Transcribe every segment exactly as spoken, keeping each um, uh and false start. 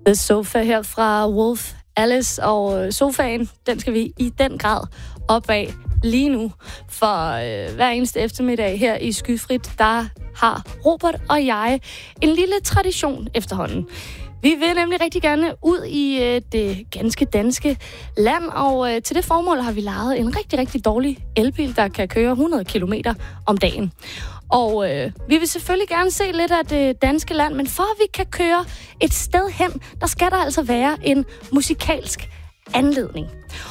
The Sofa her fra Wolf Alice, og sofaen, den skal vi i den grad op af lige nu. For øh, hver eneste eftermiddag her i Skyfrit, der har Robert og jeg en lille tradition efterhånden. Vi vil nemlig rigtig gerne ud i øh, det ganske danske land, og øh, til det formål har vi lejet en rigtig, rigtig dårlig elbil, der kan køre hundrede kilometer om dagen. Og øh, vi vil selvfølgelig gerne se lidt af det danske land, men for at vi kan køre et sted hen, der skal der altså være en musikalsk anledning.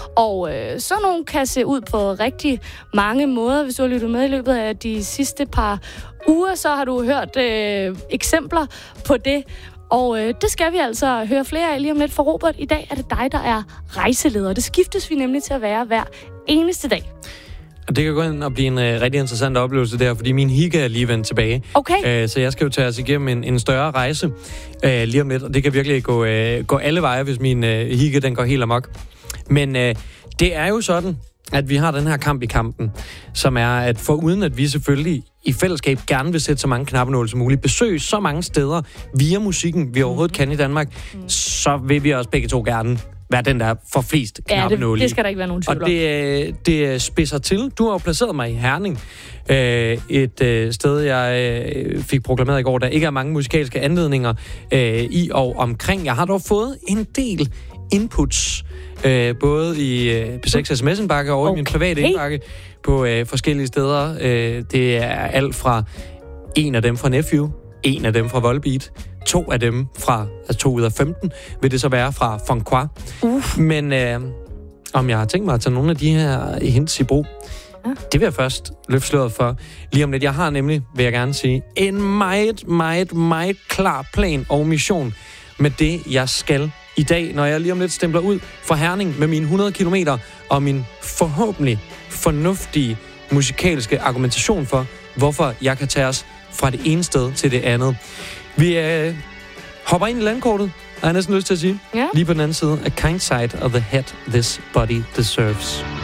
Og øh, sådan nogle kan se ud på rigtig mange måder. Hvis du har lyttet med i løbet af de sidste par uger, så har du hørt øh, eksempler på det. Og øh, det skal vi altså høre flere af lige om lidt. For Robert, i dag er det dig, der er rejseleder. Det skiftes vi nemlig til at være hver eneste dag. Og det kan gå ind og blive en uh, rigtig interessant oplevelse der, fordi min hygge er lige vendt tilbage. Okay. Uh, så jeg skal jo tage os igennem en, en større rejse uh, lige om lidt, og det kan virkelig gå, uh, gå alle veje, hvis min uh, hygge den går helt amok. Men uh, det er jo sådan, at vi har den her kamp i kampen, som er, at for uden at vi selvfølgelig i fællesskab gerne vil sætte så mange knappenåle som muligt, besøge så mange steder via musikken, vi overhovedet kan i Danmark, mm. så vil vi også begge to gerne være den, der får flest knappenåle. Ja, det, det skal der ikke være nogen tvivl om. Og det, det spidser til. Du har jo placeret mig i Herning. Øh, et øh, sted, jeg øh, fik proklameret i går, der ikke er mange musikalske anledninger øh, i og omkring. Jeg har dog fået en del inputs, øh, både i øh, P seks sms'en-bakke og okay. i min private indbakke på øh, forskellige steder. Øh, det er alt fra en af dem fra Nephew, en af dem fra Volbeat, to af dem fra, altså to ud af femten, vil det så være fra Funqua. Uh. Men øh, om jeg har tænkt mig at tage nogle af de her hints i brug, ja. Det vil jeg først løfte sløret for. Lige om lidt, jeg har nemlig, vil jeg gerne sige, en meget, meget, meget klar plan og mission med det, jeg skal i dag, når jeg lige om lidt stempler ud fra Herning med mine hundrede kilometer og min forhåbentlig fornuftige musikalske argumentation for, hvorfor jeg kan tage os fra det ene sted til det andet. Vi øh, hopper ind i landkortet, har jeg næsten lyst til at sige. Ja. Lige på den anden side, a kind sight of the head this body deserves.